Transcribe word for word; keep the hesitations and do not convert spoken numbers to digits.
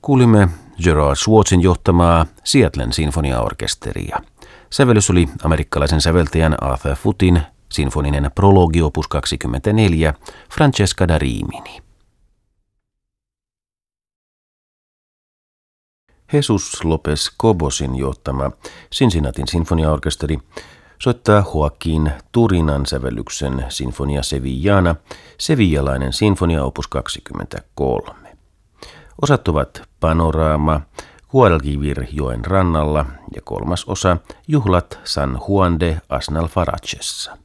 Kuulimme Gerard Schwartzin johtamaa Seattlen sinfoniaorkesteria. Sävellys oli amerikkalaisen säveltäjän Arthur Footin sinfoninen prologi opus kaksikymmentäneljä Francesca da Rimini. Jesus Lopez Cobosin johtama Cincinnatin sinfoniaorkesteri soittaa Joaquin Turinan sävellyksen Sinfonia Sevillana, sevillalainen sinfonia opus kaksikymmentäkolme. Osat ovat Panoraama Guadalquivir-joen rannalla ja kolmas osa Juhlat San Juan de Aznalfarachessa.